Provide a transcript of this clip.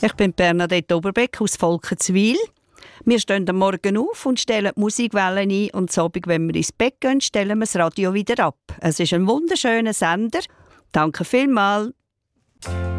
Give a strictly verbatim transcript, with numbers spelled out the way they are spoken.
Ich bin Bernadette Oberbeck aus Volkenswil. Wir stehen am Morgen auf und stellen die Musikwellen ein und am Abend, wenn wir ins Bett gehen, stellen wir das Radio wieder ab. Es ist ein wunderschöner Sender. Danke vielmals.